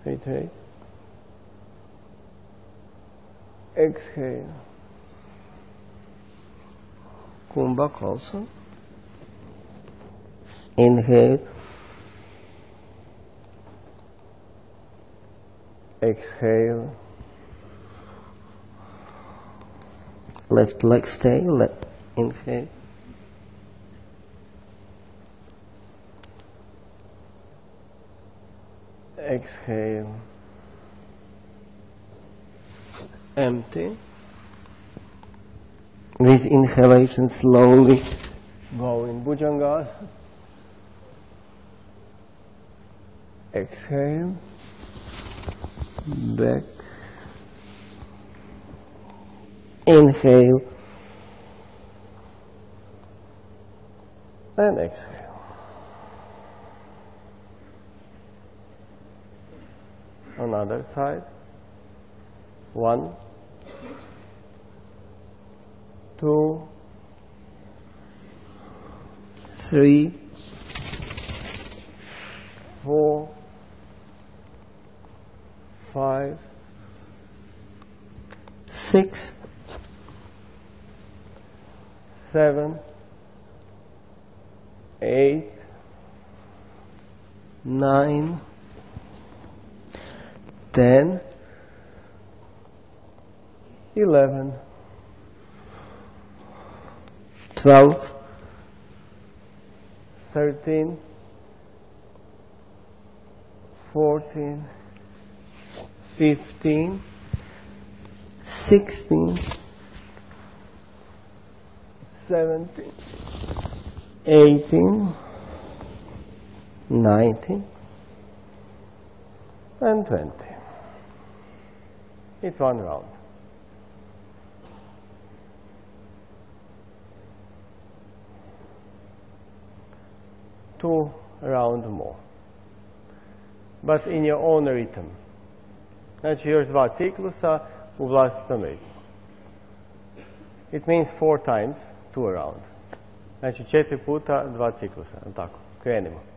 Retrace. Exhale. Come back also. Inhale. Exhale. Left leg stay. Inhale. Exhale. Empty. With inhalation, slowly go in Bhujangasana. Exhale. Back. Inhale. And exhale. On the other side. 1, 2, 3, 4, 5, 6, 7, 8, 9, 10, 11, 12, 13, 14, 15, 16, 17, 18, 19, and 20. It's one round. Two round more. But in your own rhythm. Znači još 2 ciklusa u vlastitom ritmu. It means 4 times, 2 around. Znači 4 puta 2 ciklusa. Tako, krenimo.